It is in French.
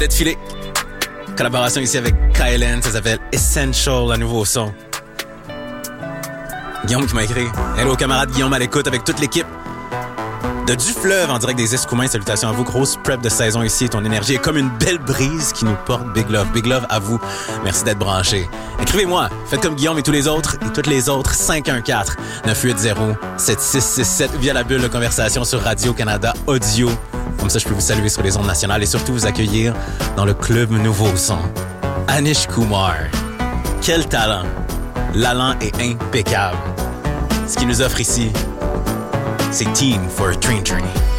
d'être filé. Collaboration ici avec Kylan, ça s'appelle Essential, un nouveau son. Guillaume qui m'a écrit. Hello camarade Guillaume à l'écoute avec toute l'équipe de Du Fleuve en direct des Escoumins. Salutations à vous, grosse prep de saison ici. Ton énergie est comme une belle brise qui nous porte. Big love à vous. Merci d'être branchés. Écrivez-moi, faites comme Guillaume et tous les autres 514-7667 via la bulle de conversation sur Radio-Canada Audio. Comme ça, je peux vous saluer sur les ondes nationales et surtout vous accueillir dans le club Nouveau Son. Anish Kumar. Quel talent! L'allant est impeccable. Ce qu'il nous offre ici, c'est Team for a Train Journey.